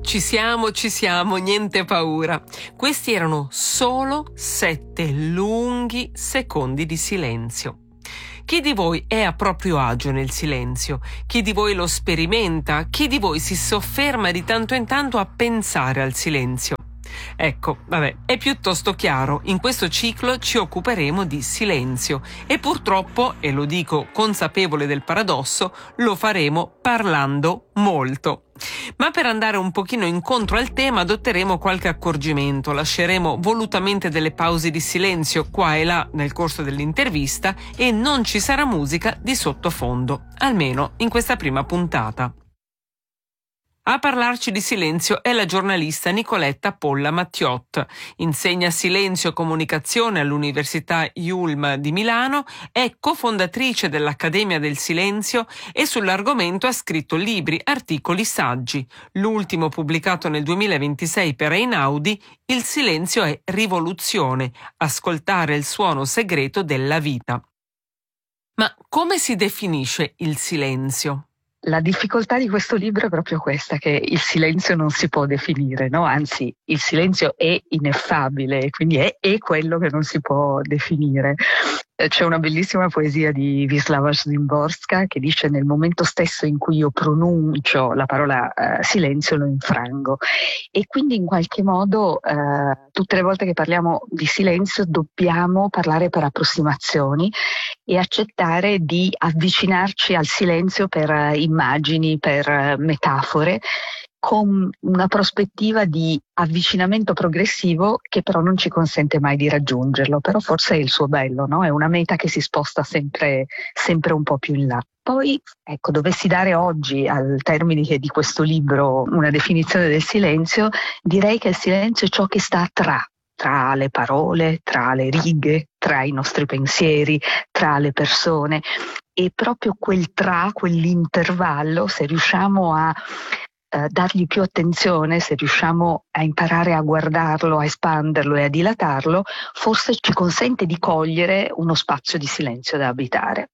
Ci siamo, niente paura. Questi erano solo 7 lunghi secondi di silenzio. Chi di voi è a proprio agio nel silenzio? Chi di voi lo sperimenta? Chi di voi si sofferma di tanto in tanto a pensare al silenzio? Ecco, è piuttosto chiaro, in questo ciclo ci occuperemo di silenzio e purtroppo, e lo dico consapevole del paradosso, lo faremo parlando molto. Ma per andare un pochino incontro al tema adotteremo qualche accorgimento, lasceremo volutamente delle pause di silenzio qua e là nel corso dell'intervista e non ci sarà musica di sottofondo, almeno in questa prima puntata. A parlarci di silenzio è la giornalista Nicoletta Polla Mattiot. Insegna silenzio e comunicazione all'Università Yulm di Milano, è cofondatrice dell'Accademia del Silenzio e sull'argomento ha scritto libri, articoli, saggi. L'ultimo pubblicato nel 2026 per Einaudi, Il silenzio è rivoluzione, ascoltare il suono segreto della vita. Ma come si definisce il silenzio? La difficoltà di questo libro è proprio questa, che il silenzio non si può definire, no? Anzi, il silenzio è ineffabile, quindi è quello che non si può definire. C'è una bellissima poesia di Wisława Szymborska che dice: nel momento stesso in cui io pronuncio la parola silenzio lo infrango. E quindi in qualche modo tutte le volte che parliamo di silenzio dobbiamo parlare per approssimazioni e accettare di avvicinarci al silenzio per immagini, per metafore, con una prospettiva di avvicinamento progressivo che però non ci consente mai di raggiungerlo, però forse è il suo bello, no? È una meta che si sposta sempre un po' più in là. Poi, ecco, dovessi dare oggi, al termine di questo libro, una definizione del silenzio, direi che il silenzio è ciò che sta tra le parole, tra le righe, tra i nostri pensieri, tra le persone. E proprio quell'intervallo, se riusciamo a dargli più attenzione, se riusciamo a imparare a guardarlo, a espanderlo e a dilatarlo, forse ci consente di cogliere uno spazio di silenzio da abitare.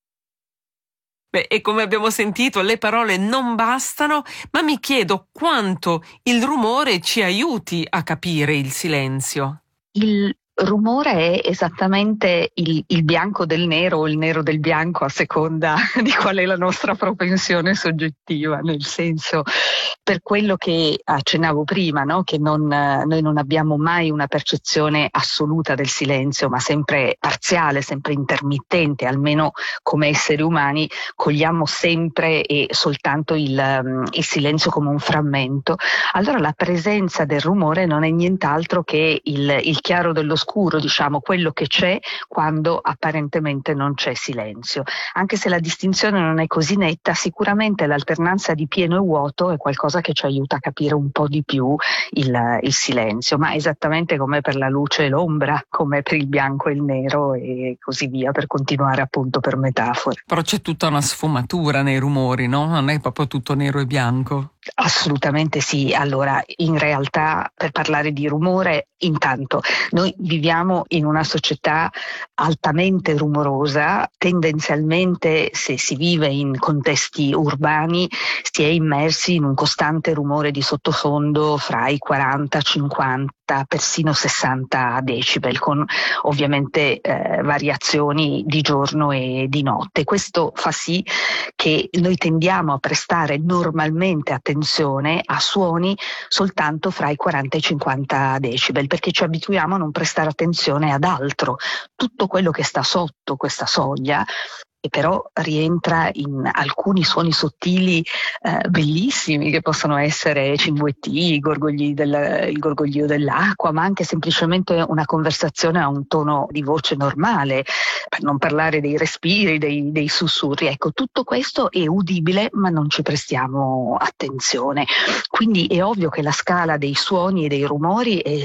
E come abbiamo sentito, le parole non bastano, ma mi chiedo quanto il rumore ci aiuti a capire il silenzio. Il rumore è esattamente il bianco del nero o il nero del bianco, a seconda di qual è la nostra propensione soggettiva, nel senso, per quello che accennavo prima, no? Che noi non abbiamo mai una percezione assoluta del silenzio, ma sempre parziale, sempre intermittente, almeno come esseri umani cogliamo sempre e soltanto il silenzio come un frammento. Allora la presenza del rumore non è nient'altro che il chiaro dello scuro, diciamo, quello che c'è quando apparentemente non c'è silenzio. Anche se la distinzione non è così netta, sicuramente l'alternanza di pieno e vuoto è qualcosa che ci aiuta a capire un po' di più il silenzio, ma esattamente come per la luce e l'ombra, come per il bianco e il nero e così via, per continuare appunto per metafore. Però c'è tutta una sfumatura nei rumori, no? Non è proprio tutto nero e bianco. Assolutamente sì. Allora, in realtà, per parlare di rumore, intanto noi viviamo in una società altamente rumorosa. Tendenzialmente, se si vive in contesti urbani, si è immersi in un costante rumore di sottofondo fra i 40, 50, persino 60 decibel, con ovviamente variazioni di giorno e di notte. Questo fa sì che noi tendiamo a prestare normalmente attenzione a suoni soltanto fra i 40 e i 50 decibel, perché ci abituiamo a non prestare attenzione ad altro. Tutto quello che sta sotto questa soglia e però rientra in alcuni suoni sottili bellissimi, che possono essere cinguetti, il gorgoglio dell'acqua, ma anche semplicemente una conversazione a un tono di voce normale, per non parlare dei respiri, dei sussurri. Ecco, tutto questo è udibile, ma non ci prestiamo attenzione. Quindi è ovvio che la scala dei suoni e dei rumori è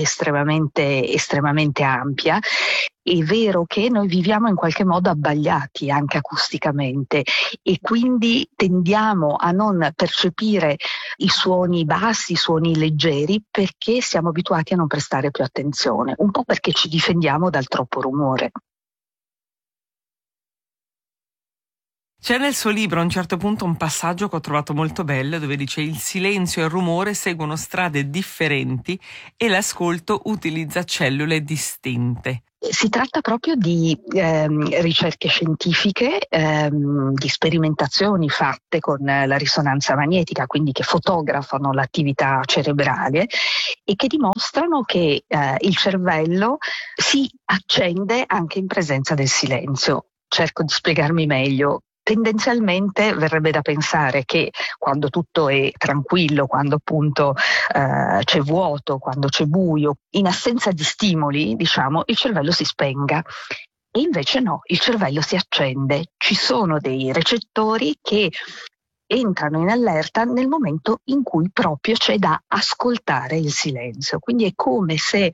estremamente ampia. È vero che noi viviamo in qualche modo abbagliati anche acusticamente e quindi tendiamo a non percepire i suoni bassi, i suoni leggeri, perché siamo abituati a non prestare più attenzione, un po' perché ci difendiamo dal troppo rumore. C'è nel suo libro a un certo punto un passaggio che ho trovato molto bello, dove dice: il silenzio e il rumore seguono strade differenti e l'ascolto utilizza cellule distinte. Si tratta proprio di ricerche scientifiche, di sperimentazioni fatte con la risonanza magnetica, quindi che fotografano l'attività cerebrale e che dimostrano che il cervello si accende anche in presenza del silenzio. Cerco di spiegarmi meglio. Tendenzialmente verrebbe da pensare che quando tutto è tranquillo, quando appunto c'è vuoto, quando c'è buio, in assenza di stimoli, diciamo, il cervello si spenga. E invece no, il cervello si accende. Ci sono dei recettori che entrano in allerta nel momento in cui proprio c'è da ascoltare il silenzio. Quindi è come se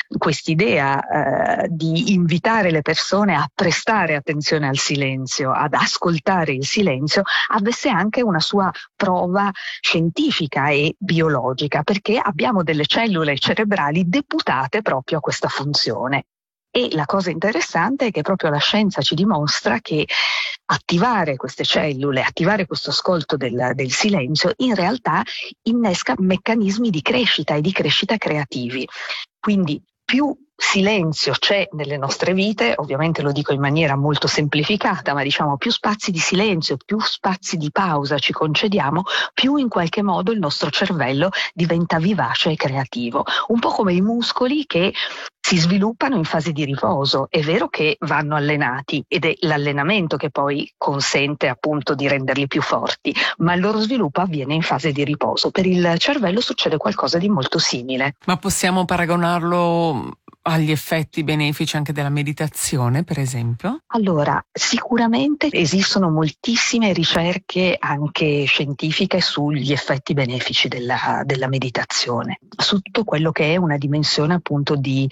quest'idea di invitare le persone a prestare attenzione al silenzio, ad ascoltare il silenzio, avesse anche una sua prova scientifica e biologica, perché abbiamo delle cellule cerebrali deputate proprio a questa funzione. E la cosa interessante è che proprio la scienza ci dimostra che attivare queste cellule, attivare questo ascolto del silenzio, in realtà innesca meccanismi di crescita e di crescita creativi. Quindi più silenzio c'è nelle nostre vite, ovviamente lo dico in maniera molto semplificata, ma diciamo più spazi di silenzio, più spazi di pausa ci concediamo, più in qualche modo il nostro cervello diventa vivace e creativo. Un po' come i muscoli che si sviluppano in fase di riposo. È vero che vanno allenati ed è l'allenamento che poi consente appunto di renderli più forti, ma il loro sviluppo avviene in fase di riposo. Per il cervello succede qualcosa di molto simile. Ma possiamo paragonarlo agli effetti benefici anche della meditazione, per esempio? Allora, sicuramente esistono moltissime ricerche anche scientifiche sugli effetti benefici della meditazione, su tutto quello che è una dimensione appunto di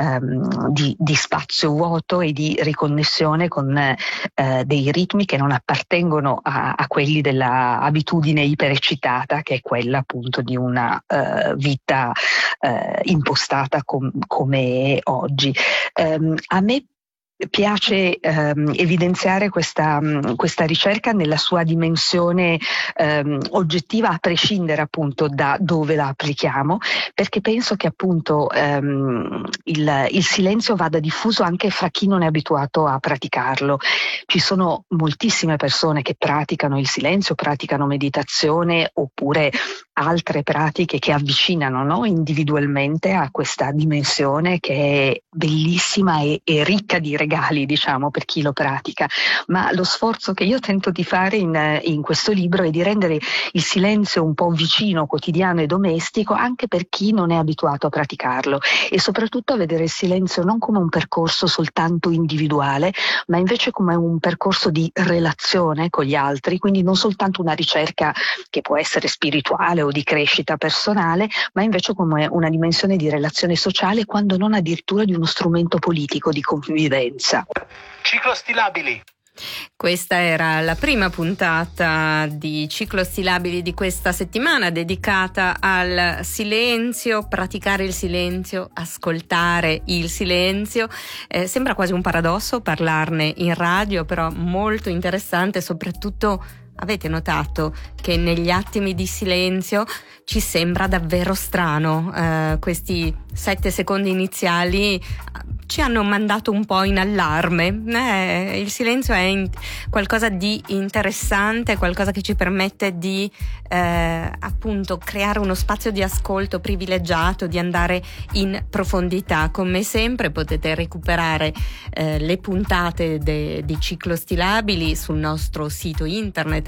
spazio vuoto e di riconnessione con dei ritmi che non appartengono a quelli della abitudine ipereccitata, che è quella appunto di una vita impostata come oggi. A me piace evidenziare questa ricerca nella sua dimensione oggettiva, a prescindere appunto da dove la applichiamo, perché penso che appunto il silenzio vada diffuso anche fra chi non è abituato a praticarlo. Ci sono moltissime persone che praticano il silenzio, praticano meditazione oppure altre pratiche che avvicinano, no, individualmente a questa dimensione che è bellissima e ricca di regali, diciamo, per chi lo pratica. Ma lo sforzo che io tento di fare in questo libro è di rendere il silenzio un po' vicino, quotidiano e domestico anche per chi non è abituato a praticarlo, e soprattutto a vedere il silenzio non come un percorso soltanto individuale, ma invece come un percorso di relazione con gli altri, quindi non soltanto una ricerca che può essere spirituale o di crescita personale, ma invece come una dimensione di relazione sociale, quando non addirittura di uno strumento politico di convivenza. Ciclostilabili. Questa era la prima puntata di Ciclostilabili di questa settimana, dedicata al silenzio, praticare il silenzio, ascoltare il silenzio. Sembra quasi un paradosso parlarne in radio, però molto interessante. Soprattutto, avete notato che negli attimi di silenzio ci sembra davvero strano, questi 7 secondi iniziali ci hanno mandato un po' in allarme. Il silenzio è qualcosa di interessante, qualcosa che ci permette di appunto creare uno spazio di ascolto privilegiato, di andare in profondità. Come sempre potete recuperare le puntate di Ciclostilabili sul nostro sito internet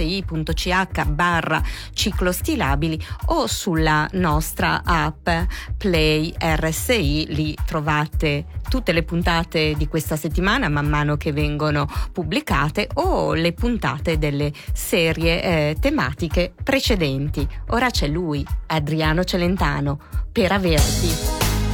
rsi.ch/ciclostilabili o sulla nostra app Play RSI. Lì trovate tutte le puntate di questa settimana man mano che vengono pubblicate, o le puntate delle serie tematiche precedenti. Ora c'è lui, Adriano Celentano, per averti.